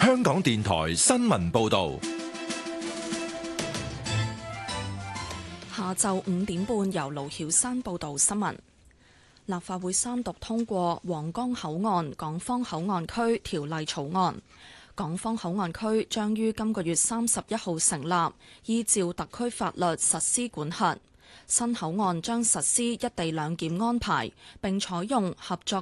香港電台新聞報道。 下晝5點半，由盧曉山報道新聞。立法會三讀通過皇崗口岸港方口岸區條例草案。港方口岸區將於今個月31號成立，依照特區法律實施管轄。新口岸將實施一地兩檢安排，並採用合作